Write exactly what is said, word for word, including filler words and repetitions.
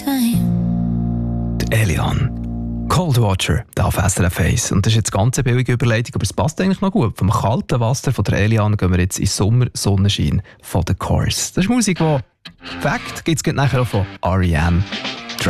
time. Die Eliane. Cold Water, da auf S R F eins. Und das ist jetzt eine ganz billige Überleitung, aber es passt eigentlich noch gut. Vom kalten Wasser von der Eliane gehen wir jetzt in Sommer-Sonnenschein von The Course. Das ist Musik, die Fact gibt es nachher auch von R E M.